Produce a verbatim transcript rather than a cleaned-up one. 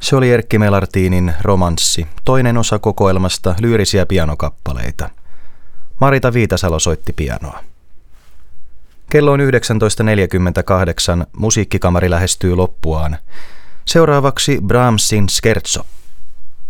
Se oli Erkki Melartinin Romanssi, toinen osa kokoelmasta Lyyrisiä pianokappaleita. Marita Viitasalo soitti pianoa. Kello on yhdeksäntoista neljäkymmentäkahdeksan, musiikkikamari lähestyy loppuaan. Seuraavaksi Brahmsin Scherzo.